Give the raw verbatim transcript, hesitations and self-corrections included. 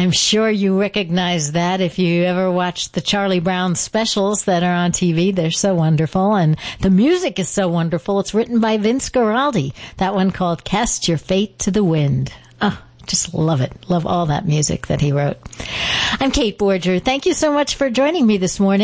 I'm sure you recognize that if you ever watched the Charlie Brown specials that are on T V. They're so wonderful, and the music is so wonderful. It's written by Vince Guaraldi. That one called Cast Your Fate to the Wind. Oh, just love it. Love all that music that he wrote. I'm Kate Borger. Thank you so much for joining me this morning.